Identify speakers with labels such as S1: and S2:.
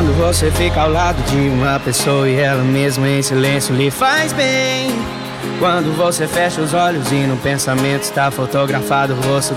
S1: quando você fica ao lado de uma pessoa e ela mesma em silêncio lhe faz bem. Quando você fecha os olhos e no pensamento está fotografado o rosto